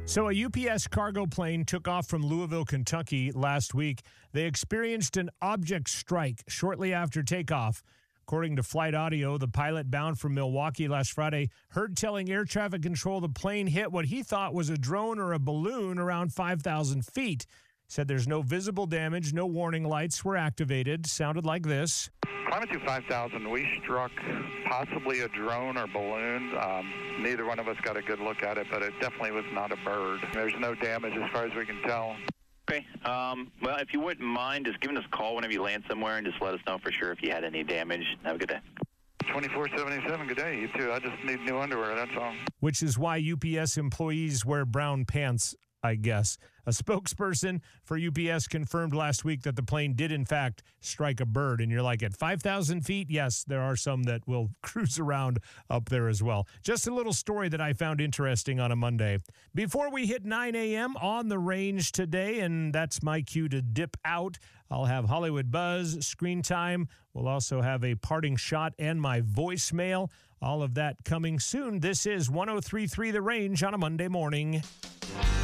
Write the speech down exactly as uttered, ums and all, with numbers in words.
So a U P S cargo plane took off from Louisville, Kentucky last week. They experienced an object strike shortly after takeoff. According to flight audio, the pilot bound from Milwaukee last Friday heard telling air traffic control the plane hit what he thought was a drone or a balloon around five thousand feet. Said there's no visible damage, no warning lights were activated. Sounded like this. Climate to five thousand, we struck possibly a drone or balloon. Um, neither one of us got a good look at it, but it definitely was not a bird. There's no damage as far as we can tell. Okay. Um, well, if you wouldn't mind just giving us a call whenever you land somewhere and just let us know for sure if you had any damage. Have a good day. twenty-four seventy-seven, good day. You too. I just need new underwear, that's all. Which is why U P S employees wear brown pants, I guess. A spokesperson for U P S confirmed last week that the plane did, in fact, strike a bird. And you're like, at five thousand feet, yes, there are some that will cruise around up there as well. Just a little story that I found interesting on a Monday. Before we hit nine a.m. on the range today, and that's my cue to dip out, I'll have Hollywood Buzz, Screen Time. We'll also have a parting shot and my voicemail. All of that coming soon. This is one oh three point three The Range on a Monday morning.